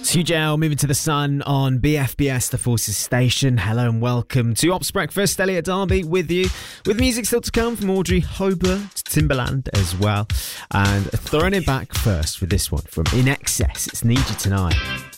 2JL moving to the sun on BFBS, the Forces station. Hello and welcome to Ops Breakfast. Elliot Darby with you, with music still to come from Audrey Hober to Timbaland as well. And throwing it back first with this one from In Excess. It's Need You Tonight.